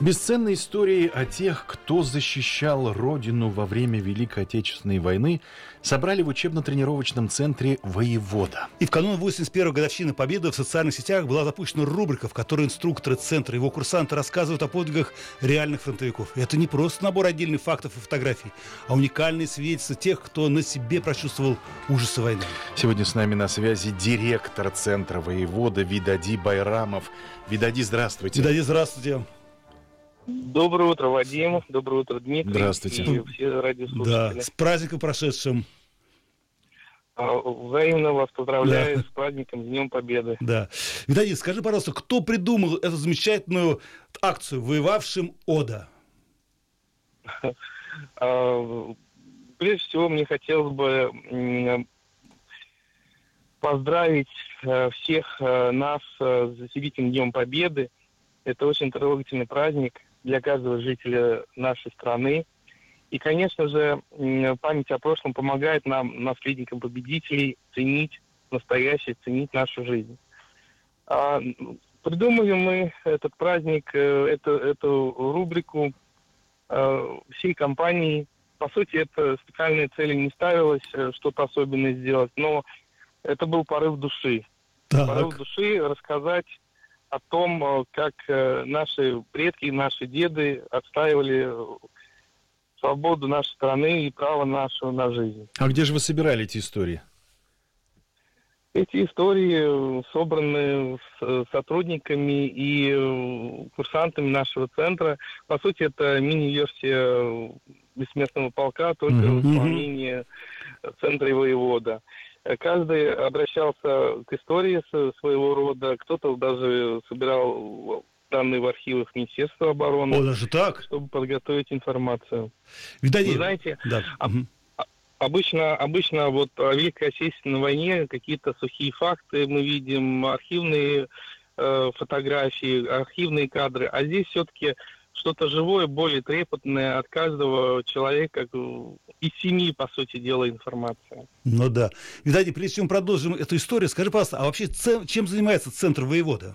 Бесценные истории о тех, кто защищал Родину во время Великой Отечественной войны, собрали в учебно-тренировочном центре «Воевода». И в канун 81-й годовщины Победы в социальных сетях была запущена рубрика, в которой инструкторы центра и его курсанты рассказывают о подвигах реальных фронтовиков. И это не просто набор отдельных фактов и фотографий, а уникальные свидетельства тех, кто на себе прочувствовал ужасы войны. Сегодня с нами на связи директор центра «Воевода» Видади Байрамов. Видади, здравствуйте. Видади, здравствуйте. Доброе утро, Вадим. Доброе утро, Дмитрий. Здравствуйте. И все радиослушатели. Да, с праздником прошедшим. Взаимно вас поздравляю с праздником, с Днем Победы. Да. Видади, скажи, пожалуйста, кто придумал эту замечательную акцию «Воевавшим Ода»? Прежде всего, мне хотелось бы поздравить всех нас с Великим Днем Победы. Это очень трогательный праздник для каждого жителя нашей страны. И, конечно же, память о прошлом помогает нам, наследникам победителей, ценить настоящее, ценить нашу жизнь. Придумали мы этот праздник, эту рубрику всей компании. По сути, это специальной цели не ставилось, что-то особенное сделать, но это был порыв души. Так. Порыв души рассказать о том, как наши предки, наши деды отстаивали свободу нашей страны и право нашего на жизнь. А где же вы собирали эти истории? Эти истории собраны с сотрудниками и курсантами нашего центра. По сути, это мини-версия бессмертного полка, только в исполнении центра и воевода. Каждый обращался к истории своего рода, кто-то даже собирал данные в архивах Министерства обороны. О, даже так? Чтобы подготовить информацию. Видади. Вы знаете, да. обычно вот о Великой Отечественной войне какие-то сухие факты мы видим, архивные фотографии, архивные кадры, а здесь все-таки что-то живое, более трепетное от каждого человека, из семьи, по сути дела, информация. Ну да. Видади, прежде чем продолжим эту историю, скажи, пожалуйста, а вообще чем занимается Центр «Воевода»?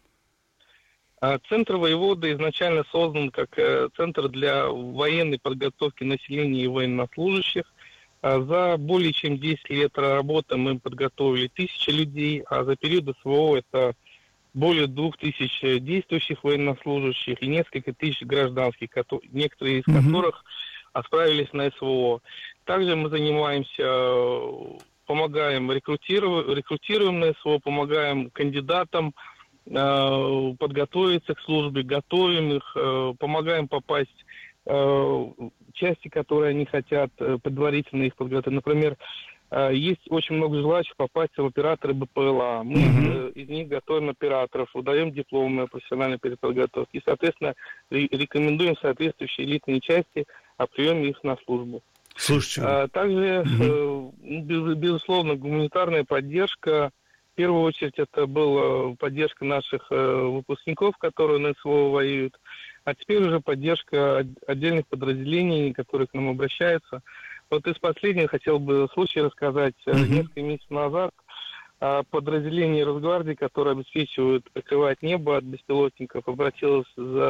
Центр «Воевода» изначально создан как центр для военной подготовки населения и военнослужащих. За более чем 10 лет работы мы подготовили 1000 людей, а за период СВО это более 2000 действующих военнослужащих и несколько тысяч гражданских, некоторые из которых отправились на СВО. Также мы занимаемся, помогаем рекрутируем на СВО, помогаем кандидатам подготовиться к службе, готовим их, помогаем попасть в части, которые они хотят, предварительно их подготовить. Например, есть очень много желающих попасть в операторы БПЛА. Мы из них готовим операторов, выдаем дипломы о профессиональной переподготовке и, соответственно, рекомендуем соответствующие элитные части о приеме их на службу. Слушайте. Также, безусловно, гуманитарная поддержка. В первую очередь это была поддержка наших выпускников, которые на СВО воюют, а теперь уже поддержка отдельных подразделений, которые к нам обращаются. Вот из последнего хотел бы случай рассказать. Несколько месяцев назад подразделение Росгвардии, которое обеспечивает, прикрывает небо от беспилотников, обратилось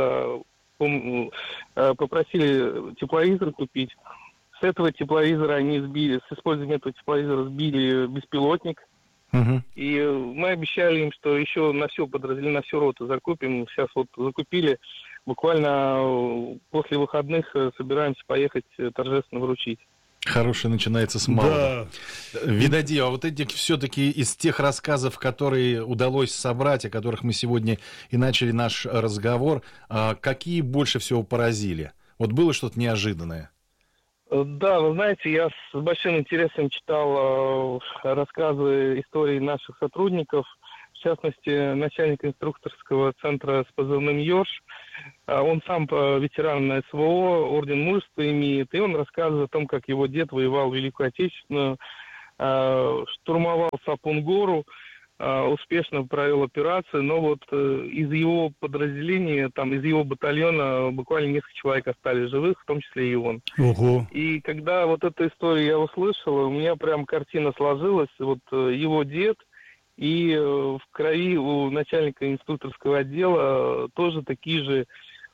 попросили тепловизор купить. С этого тепловизора они сбили, с использованием этого тепловизора сбили беспилотник. И мы обещали им, что еще на все подразделение, на всю роту закупим. Сейчас вот закупили. Буквально после выходных собираемся поехать торжественно вручить. Хорошее начинается с малого. Да. Видади, а вот эти все-таки из тех рассказов, которые удалось собрать, о которых мы сегодня и начали наш разговор, какие больше всего поразили? Вот было что-то неожиданное? Да, вы знаете, я с большим интересом читал рассказы, истории наших сотрудников, в частности, начальник инструкторского центра с позывным «Ёж». Он сам ветеран СВО, орден мужества имеет, и он рассказывает о том, как его дед воевал в Великую Отечественную, штурмовал Сапун-гору, успешно провел операцию, но вот из его подразделения, там, из его батальона буквально несколько человек остались живых, в том числе и он. Ого. И когда вот эту историю я услышал, у меня прям картина сложилась, вот его дед, и в крови у начальника инструкторского отдела тоже такие же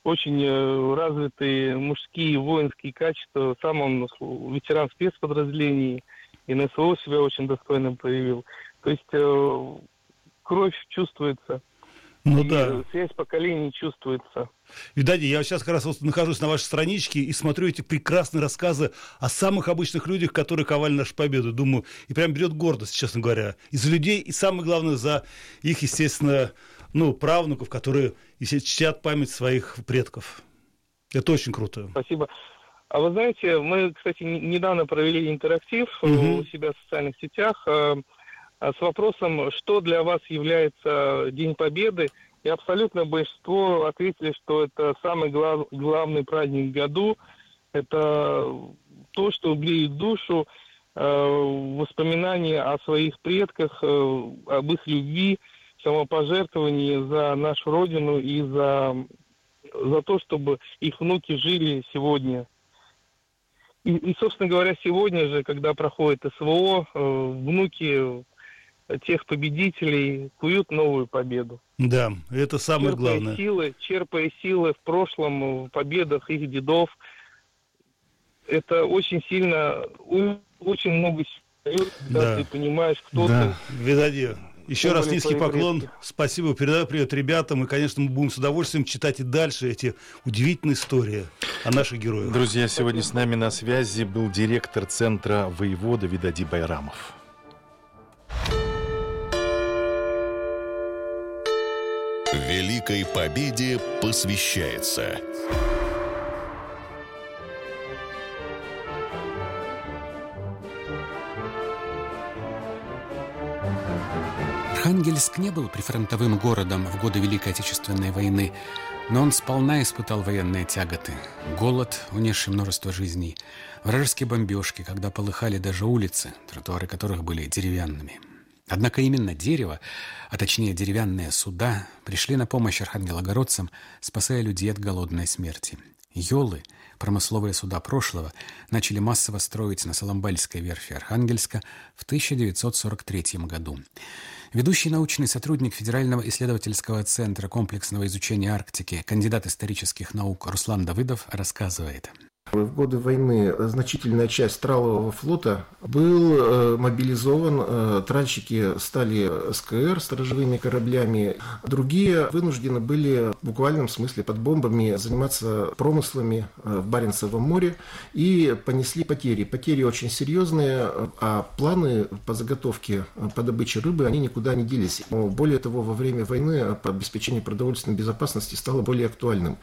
очень развитые мужские воинские качества. Сам он ветеран спецподразделений, и на СВО себя очень достойным проявил. То есть кровь чувствуется. Ну и да. Связь поколений чувствуется. Видать, я сейчас как раз вот нахожусь на вашей страничке и смотрю эти прекрасные рассказы о самых обычных людях, которые ковали нашу победу. Думаю, и прям берет гордость, честно говоря. И за людей, и самое главное, за их, естественно, правнуков, которые чтят память своих предков. Это очень круто. Спасибо. А вы знаете, мы, кстати, недавно провели интерактив у себя в социальных сетях с вопросом, что для вас является День Победы. И абсолютно большинство ответили, что это самый главный праздник в году. Это то, что греет душу, воспоминания о своих предках, об их любви, самопожертвовании за нашу Родину и за то, чтобы их внуки жили сегодня. И, собственно говоря, сегодня же, когда проходит СВО, внуки тех победителей куют новую победу. Да, это самое главное. Черпая силы в прошлом, в победах их дедов. Это очень сильно, очень много сил, когда ты понимаешь, кто ты. Видади. Еще раз низкий поклон. Спасибо. Передаю привет ребятам. И, конечно, мы будем с удовольствием читать и дальше эти удивительные истории о наших героях. Друзья, сегодня с нами на связи был директор центра воевода Видади Байрамов. Великой Победе посвящается. Архангельск не был прифронтовым городом в годы Великой Отечественной войны, но он сполна испытал военные тяготы. Голод, унесший множество жизней, вражеские бомбежки, когда полыхали даже улицы, тротуары которых были деревянными. Однако именно дерево, а точнее деревянные суда, пришли на помощь архангелогородцам, спасая людей от голодной смерти. Ёлы, промысловые суда прошлого, начали массово строить на Соломбальской верфи Архангельска в 1943 году. Ведущий научный сотрудник Федерального исследовательского центра комплексного изучения Арктики, кандидат исторических наук Руслан Давыдов рассказывает. В годы войны значительная часть тралового флота был мобилизован, тральщики стали СКР, сторожевыми кораблями, другие вынуждены были в буквальном смысле под бомбами заниматься промыслами в Баренцевом море и понесли потери. Потери очень серьезные, а планы по заготовке, по добыче рыбы, они никуда не делись. Более того, во время войны обеспечение продовольственной безопасности стало более актуальным.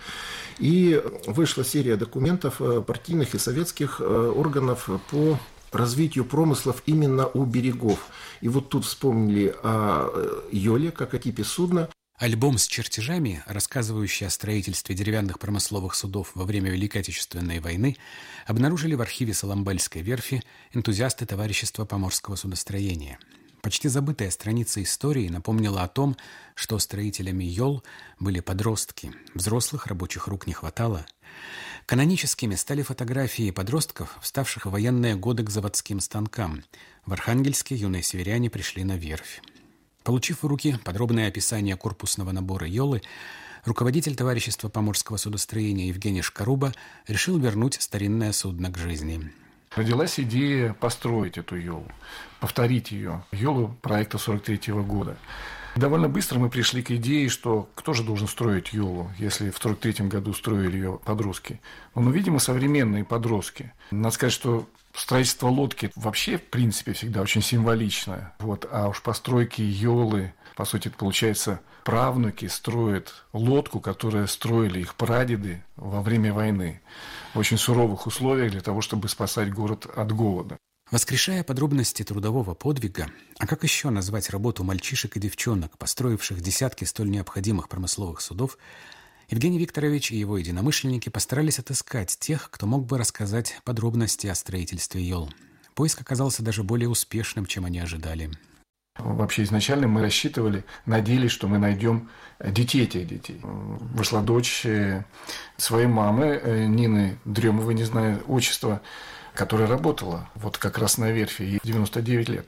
И вышла серия документов партийных и советских органов по развитию промыслов именно у берегов. И вот тут вспомнили о Ёле как о типе судна. Альбом с чертежами, рассказывающий о строительстве деревянных промысловых судов во время Великой Отечественной войны, обнаружили в архиве Соломбальской верфи энтузиасты товарищества поморского судостроения. Почти забытая страница истории напомнила о том, что строителями Ёл были подростки, взрослых рабочих рук не хватало. Каноническими стали фотографии подростков, вставших в военные годы к заводским станкам. В Архангельске юные северяне пришли на верфь. Получив в руки подробное описание корпусного набора Ёлы, руководитель товарищества поморского судостроения Евгений Шкаруба решил вернуть старинное судно к жизни. Родилась идея построить эту Ёлу, повторить ее, Ёлу проекта 43 года. Довольно быстро мы пришли к идее, что кто же должен строить Ёлу, если в 43 году строили ее подростки. Ну, видимо, современные подростки. Надо сказать, что строительство лодки вообще, в принципе, всегда очень символичное. А уж постройки Ёлы, по сути, это получается, правнуки строят лодку, которую строили их прадеды во время войны в очень суровых условиях для того, чтобы спасать город от голода. Воскрешая подробности трудового подвига, а как еще назвать работу мальчишек и девчонок, построивших десятки столь необходимых промысловых судов, Евгений Викторович и его единомышленники постарались отыскать тех, кто мог бы рассказать подробности о строительстве Ёл. Поиск оказался даже более успешным, чем они ожидали. Вообще изначально мы рассчитывали, надеялись, что мы найдем детей этих детей. Вышла дочь своей мамы, Нины Дремовой, не знаю отчества, которая работала вот как раз на верфи, ей 99 лет.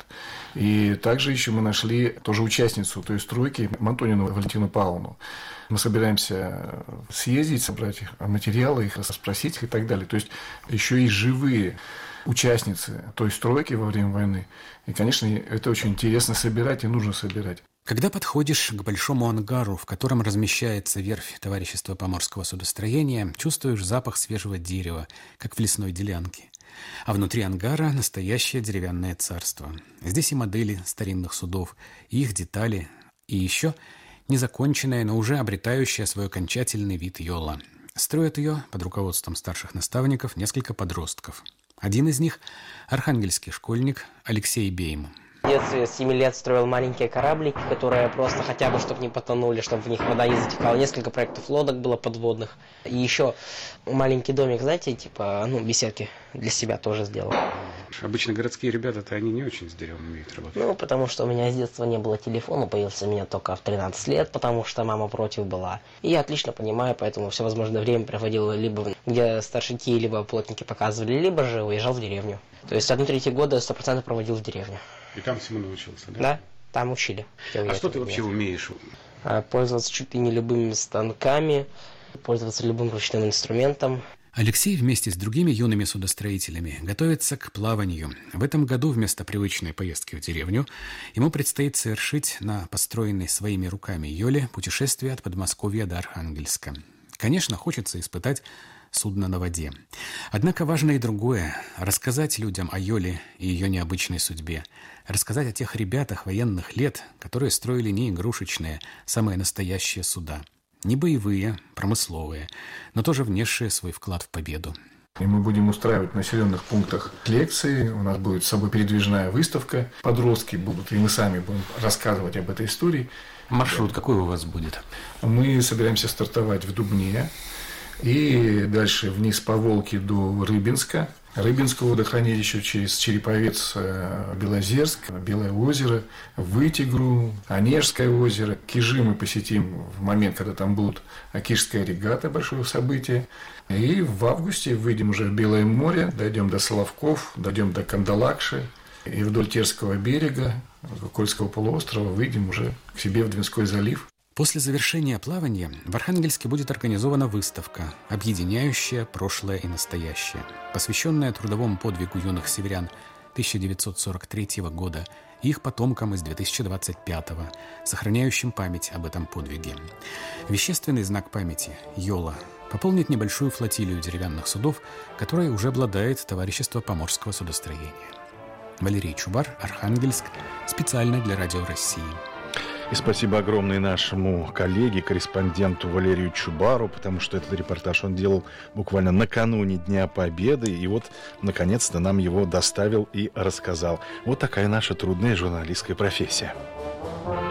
И также еще мы нашли тоже участницу той стройки, Антонину Валентину Павловну. Мы собираемся съездить, собрать материалы, их расспросить и так далее. То есть еще и живые участницы той стройки во время войны. И, конечно, это очень интересно собирать и нужно собирать. Когда подходишь к большому ангару, в котором размещается верфь Товарищества Поморского судостроения, чувствуешь запах свежего дерева, как в лесной делянке. А внутри ангара настоящее деревянное царство. Здесь и модели старинных судов, и их детали, и еще незаконченная, но уже обретающая свой окончательный вид йола. Строят ее под руководством старших наставников несколько подростков. Один из них – архангельский школьник Алексей Бейм. В детстве с 7 лет строил маленькие кораблики, которые просто хотя бы, чтобы не потонули, чтобы в них вода не затекала. Несколько проектов лодок было подводных. И еще маленький домик, знаете, типа, беседки для себя тоже сделал. Обычно городские ребята-то они не очень с деревом умеют работать. Потому что у меня с детства не было телефона, появился у меня только в 13 лет, потому что мама против была. И я отлично понимаю, поэтому все возможное время проводил либо где старшики, либо плотники показывали, либо же уезжал в деревню. То есть 1/3 года 100% проводил в деревне. И там всему научился, да? Да, там учили. А что ты вообще умеешь? Пользоваться чуть ли не любыми станками, пользоваться любым ручным инструментом. Алексей вместе с другими юными судостроителями готовится к плаванию. В этом году вместо привычной поездки в деревню ему предстоит совершить на построенной своими руками йоле путешествие от Подмосковья до Архангельска. Конечно, хочется испытать судно на воде. Однако важно и другое – рассказать людям о йоле и ее необычной судьбе. Рассказать о тех ребятах военных лет, которые строили не игрушечные, самые настоящие суда. Не боевые, промысловые, но тоже внесшие свой вклад в победу. И мы будем устраивать в населенных пунктах лекции, у нас будет с собой передвижная выставка, подростки будут, и мы сами будем рассказывать об этой истории. Маршрут какой у вас будет? Мы собираемся стартовать в Дубне и дальше вниз по Волге до Рыбинска. Рыбинского водохранилища через Череповец, Белозерск, Белое озеро, Вытегру, Онежское озеро. Кижи мы посетим в момент, когда там будет Окижская регата, большое событие. И в августе выйдем уже в Белое море, дойдем до Соловков, дойдем до Кандалакши. И вдоль Терского берега, Кольского полуострова выйдем уже к себе в Двинской залив. После завершения плавания в Архангельске будет организована выставка, объединяющая прошлое и настоящее, посвященная трудовому подвигу юных северян 1943 года и их потомкам из 2025, сохраняющим память об этом подвиге. Вещественный знак памяти – йола – пополнит небольшую флотилию деревянных судов, которой уже обладает Товарищество Поморского судостроения. Валерий Чубар, Архангельск, специально для Радио России. И спасибо огромное нашему коллеге, корреспонденту Валерию Чубару, потому что этот репортаж он делал буквально накануне Дня Победы, и вот, наконец-то, нам его доставил и рассказал. Вот такая наша трудная журналистская профессия.